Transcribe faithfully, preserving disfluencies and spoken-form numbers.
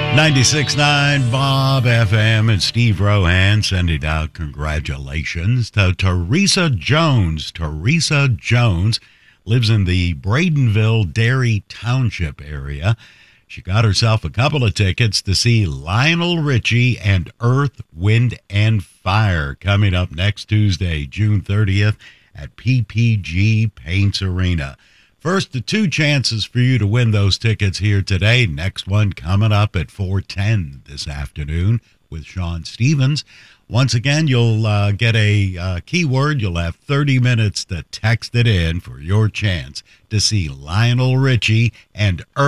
ninety-six point nine Bob F M and Steve Rohan sending out congratulations to Teresa Jones. Teresa Jones lives in the Bradenville Dairy Township area. She got herself a couple of tickets to see Lionel Richie and Earth, Wind, and Fire coming up next Tuesday, June thirtieth at P P G Paints Arena. First of two chances for you to win those tickets here today. Next one coming up at four ten this afternoon with Sean Stevens. Once again, you'll uh, get a uh, keyword. You'll have thirty minutes to text it in for your chance to see Lionel Richie and Earth.